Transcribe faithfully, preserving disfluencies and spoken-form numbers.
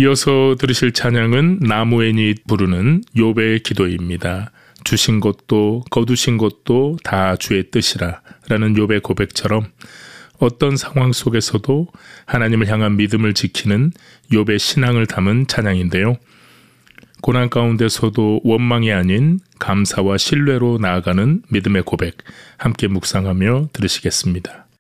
이어서 들으실 찬양은 나무엔이 부르는 욥의 기도입니다. 주신 것도 거두신 것도 다 주의 뜻이라 라는 욥의 고백처럼 어떤 상황 속에서도 하나님을 향한 믿음을 지키는 욥의 신앙을 담은 찬양인데요. 고난 가운데서도 원망이 아닌 감사와 신뢰로 나아가는 믿음의 고백, 함께 묵상하며 들으시겠습니다.